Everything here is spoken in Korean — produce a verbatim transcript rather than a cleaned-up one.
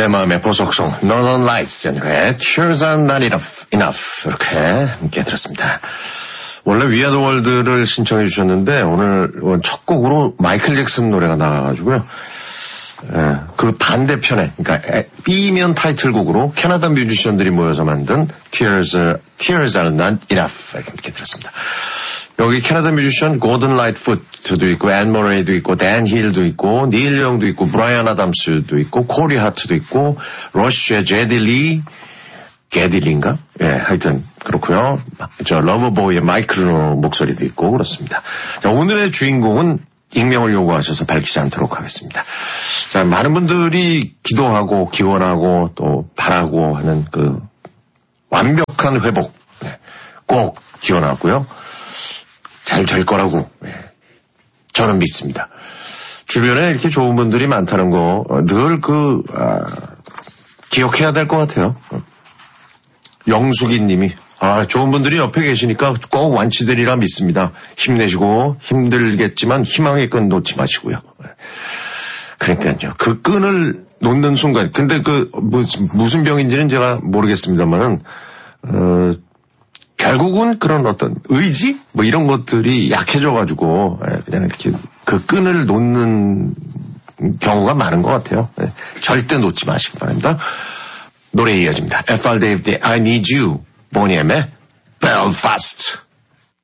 내 마음의 보석송 Northern Lights 연주의 Tears are not enough, enough 이렇게 함께 들었습니다. 원래 We Are the World를 신청해 주셨는데 오늘 첫 곡으로 마이클 잭슨 노래가 나와가지고요. 예, 그 반대편에 그러니까 B면 타이틀곡으로 캐나다 뮤지션들이 모여서 만든 Tears, Tears are not enough 이렇게 들었습니다. 여기 캐나다 뮤지션 고든 라이트푸트도 있고 앤 머레이도 있고 댄 힐도 있고 닐 영도 있고 브라이언 아담스도 있고 코리 하트도 있고 러쉬의 제디 리 게딜리인가? 예, 하여튼 그렇고요. 저 러버보이의 마이크 루노 목소리도 있고 그렇습니다. 자, 오늘의 주인공은 익명을 요구하셔서 밝히지 않도록 하겠습니다. 자, 많은 분들이 기도하고 기원하고 또 바라고 하는 그 완벽한 회복 네, 꼭 기원하고요. 잘 될 거라고 네, 저는 믿습니다. 주변에 이렇게 좋은 분들이 많다는 거 늘 그 아, 기억해야 될 것 같아요. 영숙이 님이 아, 좋은 분들이 옆에 계시니까 꼭 완치되리라 믿습니다. 힘내시고 힘들겠지만 희망의 끈 놓지 마시고요. 그러니까요. 그 끈을 놓는 순간 근데 그 무슨, 무슨 병인지는 제가 모르겠습니다만은 어, 결국은 그런 어떤 의지 뭐 이런 것들이 약해져가지고 그냥 이렇게 그 끈을 놓는 경우가 많은 것 같아요. 절대 놓지 마시기 바랍니다. 노래 이어집니다. 에프 알 데이비드의 I Need You, 보니엠의 Belfast.